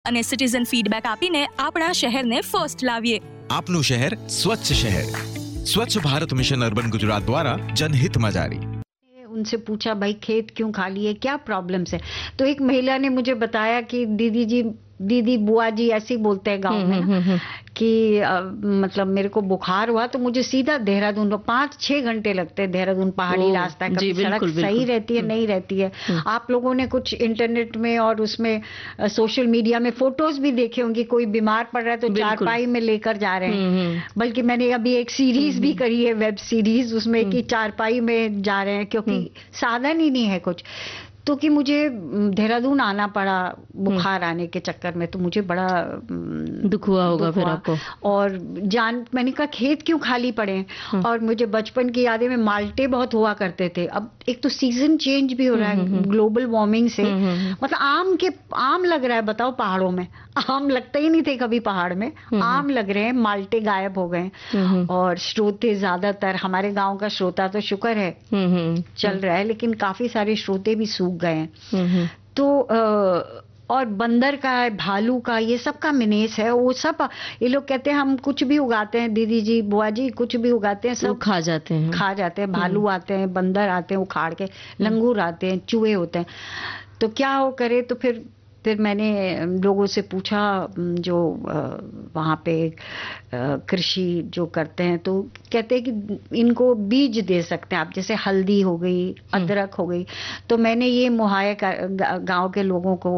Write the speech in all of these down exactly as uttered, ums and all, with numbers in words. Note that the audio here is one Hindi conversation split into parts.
અને સિટીઝન ફીડબેક આપીને આપણા શહેરને ફર્સ્ટ લાવીએ. આપનું શહેર સ્વચ્છ શહેર. स्वच्छ भारत मिशन अर्बन गुजरात द्वारा जनहित में जारी. उनसे पूछा भाई खेत क्यों खाली है, क्या प्रॉब्लम्स है. तो एक महिला ने मुझे बताया कि दीदी जी दीदी बुआ जी ऐसे ही बोलते हैं गांव में ना, कि आ, मतलब मेरे को बुखार हुआ तो मुझे सीधा देहरादून, पाँच छह घंटे लगते हैं. देहरादून पहाड़ी रास्ता है, कभी सड़क सही रहती है नहीं रहती है. आप लोगों ने कुछ इंटरनेट में और उसमें सोशल मीडिया में फोटोज भी देखे होंगे, कोई बीमार पड़ रहा है तो चारपाई में लेकर जा रहे हैं. बल्कि मैंने अभी एक सीरीज भी करी है, वेब सीरीज, उसमें कि चारपाई में जा रहे हैं क्योंकि साधन ही नहीं है कुछ. तो कि मुझे देहरादून आना पड़ा बुखार आने के चक्कर में, तो मुझे बड़ा दुख हुआ होगा फिर आपको. और जान मैंने कहा खेत क्यों खाली पड़े हैं. और मुझे बचपन की यादें में माल्टे बहुत हुआ करते थे. अब एक तो सीजन चेंज भी हो रहा है ग्लोबल वार्मिंग से, मतलब आम के आम लग रहा है. बताओ पहाड़ों में आम लगते ही नहीं थे कभी पहाड़ में, आम लग रहे हैं. माल्टे गायब हो गए. और श्रोते ज्यादातर हमारे गाँव का श्रोता तो शुक्र है चल रहा है, लेकिन काफी सारे श्रोते भी सूख गए हैं. तो और बंदर का, भालू का, ये सब का मिनेस है. वो सब ये लोग कहते हैं हम कुछ भी उगाते हैं, दीदी जी बुआ जी कुछ भी उगाते हैं सब खा जाते हैं खा जाते हैं. भालू आते हैं, बंदर आते हैं उखाड़ के, लंगूर आते हैं, चूहे होते हैं. तो क्या हो करे. तो फिर फिर मैंने लोगों से पूछा जो वहाँ पे कृषि जो करते हैं, तो कहते हैं कि इनको बीज दे सकते हैं आप, जैसे हल्दी हो गई, अदरक हो गई. तो मैंने ये मुहैया गांव के लोगों को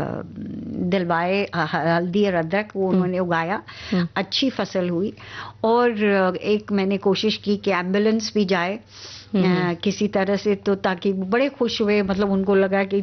दिलवाए हल्दी और अदरक, वो उन्होंने उगाया, अच्छी फसल हुई. और एक मैंने कोशिश की कि एम्बुलेंस भी जाए आ, किसी तरह से, तो ताकि बड़े खुश हुए. मतलब उनको लगा कि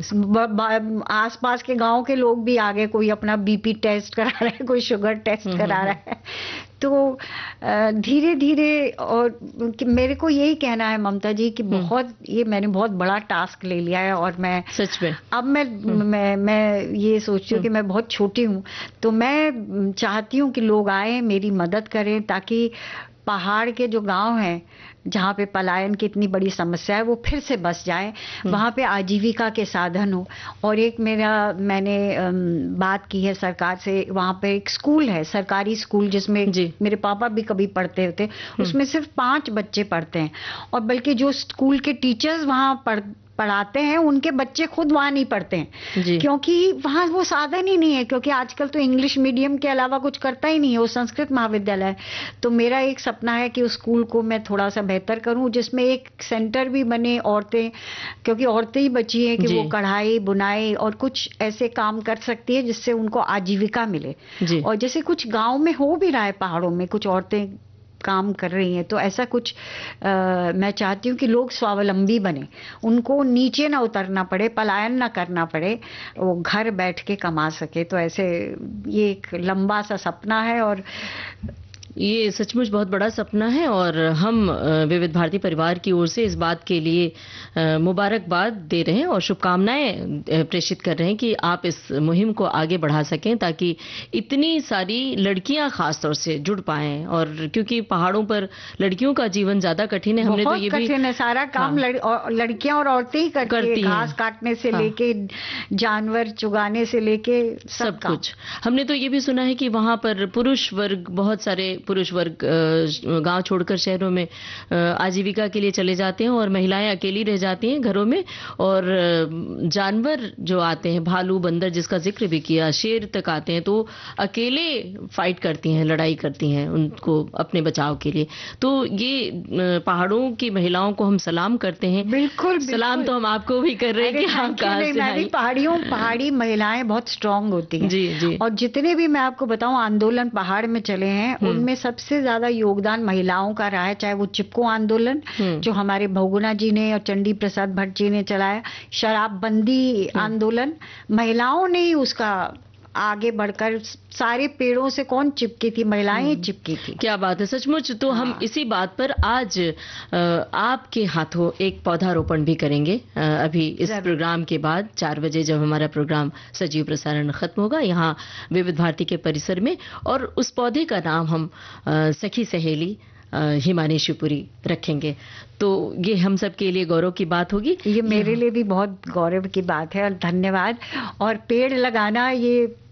आसपास के गांव के लोग भी आगे, कोई अपना बीपी टेस्ट करा रहा है, कोई शुगर टेस्ट करा रहा है. तो धीरे धीरे, और मेरे को यही कहना है ममता जी कि बहुत ये मैंने बहुत बड़ा टास्क ले लिया है. और मैं सच में अब मैं मैं मैं ये सोचती हूँ कि मैं बहुत छोटी हूँ, तो मैं चाहती हूँ कि लोग आए, मेरी मदद करें, ताकि पहाड़ के जो गांव हैं जहाँ पे पलायन की इतनी बड़ी समस्या है, वो फिर से बस जाए, वहाँ पे आजीविका के साधन हो. और एक मेरा मैंने बात की है सरकार से, वहाँ पे एक स्कूल है, सरकारी स्कूल, जिसमें मेरे पापा भी कभी पढ़ते थे. उसमें सिर्फ पांच बच्चे पढ़ते हैं, और बल्कि जो स्कूल के टीचर्स वहाँ पढ़ पढ़ाते हैं उनके बच्चे खुद वहां नहीं पढ़ते हैं, क्योंकि वहां वो साधन ही नहीं है. क्योंकि आजकल तो इंग्लिश मीडियम के अलावा कुछ करता ही नहीं है, वो संस्कृत महाविद्यालय है. तो मेरा एक सपना है कि उस स्कूल को मैं थोड़ा सा बेहतर करूं, जिसमें एक सेंटर भी बने. औरतें, क्योंकि औरतें ही बची हैं कि वो कढ़ाई बुनाई और कुछ ऐसे काम कर सकती है जिससे उनको आजीविका मिले. और जैसे कुछ गाँव में हो भी रहा है, पहाड़ों में कुछ औरतें काम कर रही हैं. तो ऐसा कुछ आ, मैं चाहती हूँ कि लोग स्वावलंबी बने, उनको नीचे ना उतरना पड़े, पलायन ना करना पड़े, वो घर बैठ के कमा सके. तो ऐसे ये एक लंबा सा सपना है, और ये सचमुच बहुत बड़ा सपना है. और हम विविध भारती परिवार की ओर से इस बात के लिए मुबारकबाद दे रहे हैं और शुभकामनाएं प्रेषित कर रहे हैं कि आप इस मुहिम को आगे बढ़ा सकें, ताकि इतनी सारी लड़कियां खास तौर से जुड़ पाएं. और क्योंकि पहाड़ों पर लड़कियों का जीवन ज्यादा कठिन है, हमने तो ये भी कठिन है, सारा काम हाँ, लड़, और लड़कियां और औरतें ही करती, करती हैं. घास काटने से हाँ, लेके जानवर चुगाने से लेके सब, सब कुछ. हमने तो ये भी सुना है कि वहां पर पुरुष वर्ग, बहुत सारे पुरुष वर्ग गांव छोड़कर शहरों में आजीविका के लिए चले जाते हैं, और महिलाएं अकेली रह जाती हैं घरों में. और जानवर जो आते हैं, भालू, बंदर जिसका जिक्र भी किया, शेर तक आते हैं, तो अकेले फाइट करती हैं, लड़ाई करती हैं उनको अपने बचाव के लिए. तो ये पहाड़ों की महिलाओं को हम सलाम करते हैं. बिल्कुल, सलाम बिल्कुल. तो हम आपको भी कर रहे हैं कि आप कहां से आई. पहाड़ियों पहाड़ी महिलाएं बहुत स्ट्रांग होती हैं. जी जी. और जितने भी मैं आपको बताऊं आंदोलन पहाड़ में चले हैं, उनमें सबसे ज्यादा योगदान महिलाओं का रहा है. चाहे वो चिपको आंदोलन जो हमारे बहुगुणा जी ने और चंडी प्रसाद भट्ट जी ने चलाया, शराबबंदी आंदोलन, महिलाओं ने ही उसका आगे बढ़कर, सारे पेड़ों से कौन चिपकी थी, महिलाएं ही चिपकी थी. क्या बात है, सचमुच. तो हाँ. हम इसी बात पर आज आपके हाथों एक पौधारोपण भी करेंगे अभी इस प्रोग्राम के बाद, चार बजे जब हमारा प्रोग्राम सजीव प्रसारण खत्म होगा यहाँ विविध भारती के परिसर में. और उस पौधे का नाम हम सखी सहेली हिमानी शिवपुरी रखेंगे। तो ये हम सब के लिए गौरव की बात होगी। ये मेरे लिए भी बहुत गौरव की बात है और धन्यवाद। और पेड़ लगाना ये